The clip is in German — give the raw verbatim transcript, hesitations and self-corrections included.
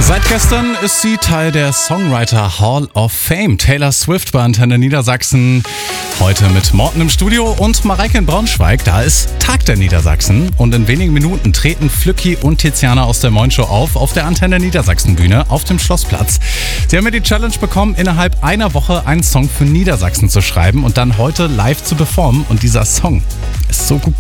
Seit gestern ist sie Teil der Songwriter Hall of Fame. Taylor Swift bei Antenne Niedersachsen. Heute mit Morten im Studio und Mareike in Braunschweig. Da ist Tag der Niedersachsen. Und in wenigen Minuten treten Flücki und Tiziana aus der Moin Show auf, auf der Antenne Niedersachsen Bühne auf dem Schlossplatz. Sie haben ja die Challenge bekommen, innerhalb einer Woche einen Song für Niedersachsen zu schreiben und dann heute live zu performen. Und dieser Song ist so gut